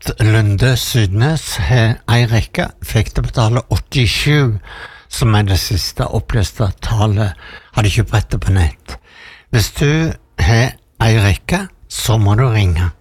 Kenneth Lunde Sydnes har en rekke, fikk det på tallet 87, som det siste oppleste tallet, hadde ikke brett det på nett. Hvis du har en rekke, så må du ringe.